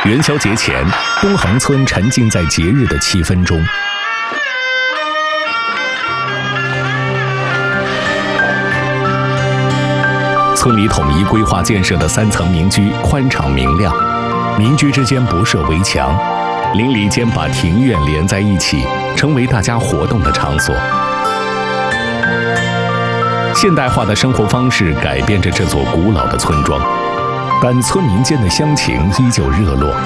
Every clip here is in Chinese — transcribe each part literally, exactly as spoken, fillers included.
元宵节前，东横村沉浸在节日的气氛中。村里统一规划建设的三层民居宽敞明亮，民居之间不设围墙，邻里间把庭院连在一起，成为大家活动的场所。现代化的生活方式改变着这座古老的村庄，但村民间的乡情依旧热络。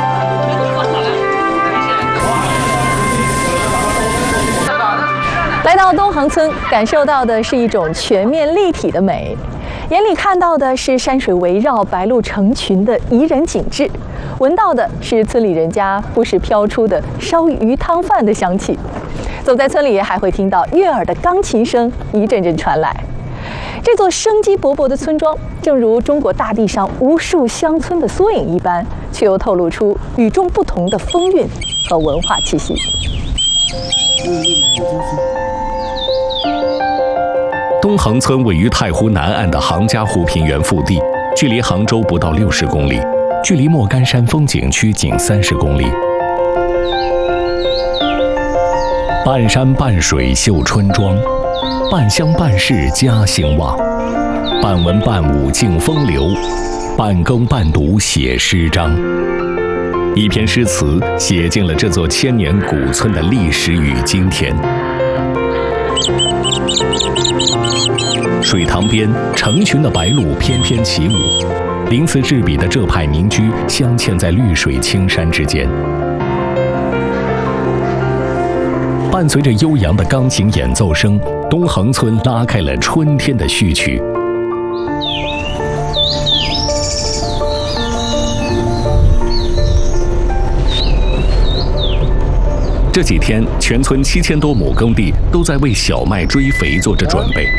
来到东横村，感受到的是一种全面立体的美，眼里看到的是山水围绕、白鹭成群的宜人景致，闻到的是村里人家不时飘出的烧鱼汤饭的香气。走在村里，还会听到悦耳的钢琴声一阵阵传来。这座生机勃勃的村庄，正如中国大地上无数乡村的缩影一般，却又透露出与众不同的风韵和文化气息。 东横村位于太湖南岸的杭嘉湖平原腹地，距离杭州不到六十公里，距离莫干山风景区仅三十公里。半山半水绣春庄，半乡半市家兴旺，半文半武敬风流，半耕半读写诗章。一篇诗词写尽了这座千年古村的历史与今天。水塘边，成群的白鹭翩翩起舞，鳞次栉比的这派民居镶嵌在绿水青山之间。伴随着悠扬的钢琴演奏声，东横村拉开了春天的序曲。这几天，全村七千多亩耕地都在为小麦追肥做着准备。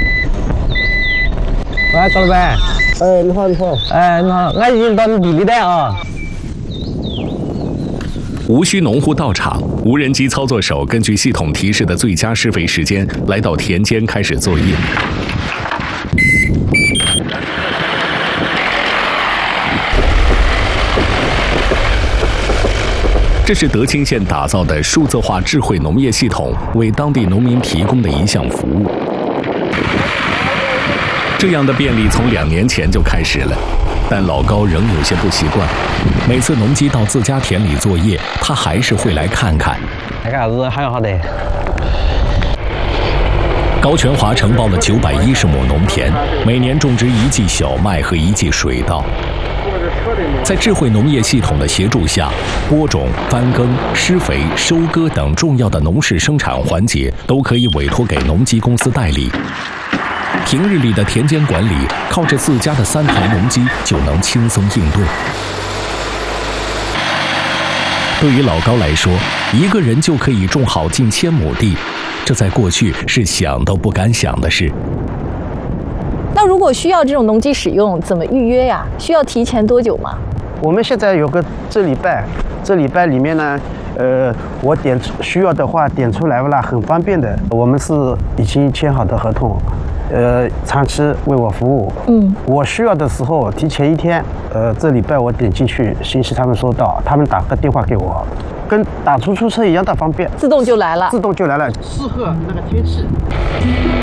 喂，高老板。哎，你好，你好。哎，你好，俺已经到你地里了啊。 无需农户到场，无人机操作手根据系统提示的最佳施肥时间，来到田间开始作业。这是德清县打造的数字化智慧农业系统，为当地农民提供的一项服务。这样的便利从两年前就开始了，但老高仍有些不习惯。每次农机到自家田里作业，他还是会来看看。 看啥子？还有好的。 高全华承包了九百一十亩农田，每年种植一季小麦和一季水稻。在智慧农业系统的协助下，播种、翻耕、施肥、收割等重要的农事生产环节都可以委托给农机公司代理。平日里的田间管理，靠着自家的三台农机就能轻松应对。对于老高来说，一个人就可以种好近千亩地，这在过去是想都不敢想的事。 那如果需要这种农机使用，怎么预约呀？需要提前多久吗？ 我们现在有个这礼拜，这礼拜里面呢，呃，我点需要的话点出来了，很方便的。我们是已经签好的合同，呃，长期为我服务。嗯，我需要的时候提前一天，呃，这礼拜我点进去，信息他们收到，他们打个电话给我，跟打出租车一样的方便， 自动就来了， 自动就来了，适合那个天气。